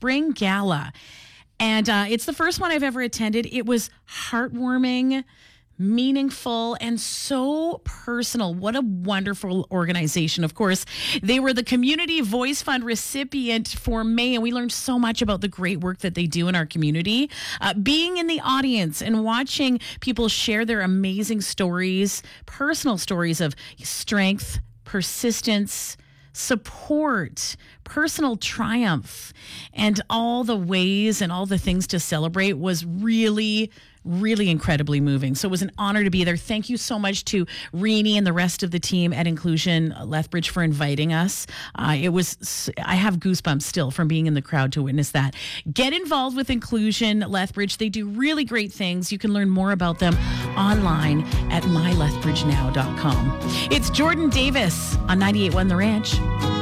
spring gala. And it's the first one I've ever attended. It was heartwarming, meaningful, and so personal. What a wonderful organization. Of course, they were the Community Voice Fund recipient for May, and we learned so much about the great work that they do in our community. Being in the audience and watching people share their amazing stories, personal stories of strength, persistence, support, personal triumph, and all the ways and all the things to celebrate was really incredibly moving. So it was an honor to be there. Thank you so much to Renee and the rest of the team at Inclusion Lethbridge for inviting us. I have goosebumps still from being in the crowd to witness that. Get involved with Inclusion Lethbridge. They do really great things. You can learn more about them online at mylethbridgenow.com. It's Jordan Davis on 98.1 The Ranch.